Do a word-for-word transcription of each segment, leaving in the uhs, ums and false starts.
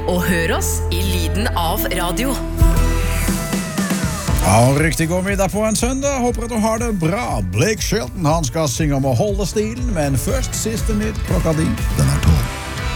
og hør oss i lyden av radio. Ja, riktig god middag på en søndag. Håper at du har det bra. Blake Shelton, han skal synge om å holde stilen, men først siste nytt klokka di. Den er tolv.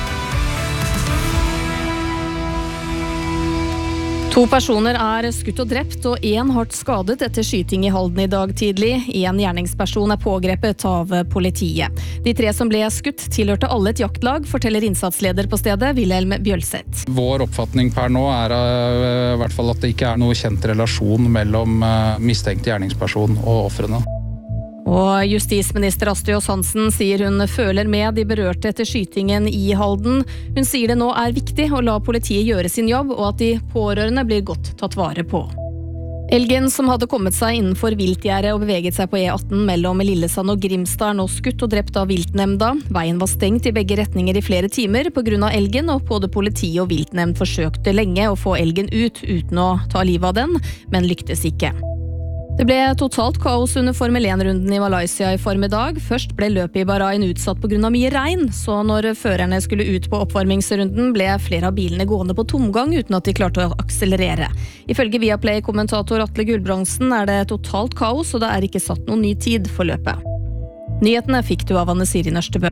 To personer er skutt og drept, og en hardt skadet etter skyting i Halden i dag tidlig. En gjerningsperson er pågrepet av politiet. De tre som ble skutt tilhørte alle et jaktlag, forteller innsatsleder på stedet, Wilhelm Bjølseth. Vår oppfatning per nå er uh, i hvert fall at det ikke er noe kjent relasjon mellom uh, mistenkt gjerningsperson og offrene. Og justisminister Astrid Aas Hansen sier hun føler med de berørte etter skytingen i Halden. Hun sier det nå er viktig å la politiet gjøre sin jobb, og at de pårørende blir godt tatt vare på. Elgen som hadde kommet seg innenfor viltgjerdet og beveget seg på E atten mellom Lillesand og Grimstad er nå skutt og drept av viltnemnda. Veien var stengt i begge retninger i flere timer på grunn av elgen, og både politi og viltnemnd forsøkte lenge å få elgen ut uten å ta livet av den, men lyktes ikke. Det ble totalt kaos under Formel én-runden i Malaysia i formiddag. Først ble løpet i Bahrain utsatt på grunn av mye regn, så når førerne skulle ut på oppvarmingsrunden ble flere av bilene gående på tomgang uten at de klarte å akselerere. Ifølge Viaplay-kommentator Atle Gulbrandsen er det totalt kaos, og det er ikke satt noen ny tid for løpet. Nyhetene fikk du av Anne Siri Nørstebø.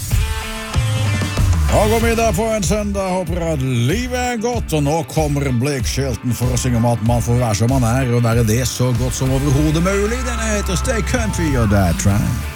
Og god middag på en søndag. Håper at livet er godt. Og nå kommer Blake Shelton for å synge om at man får være som man er, og være det så godt som overhodet mulig. Denne heter Stay Country, og det er Try.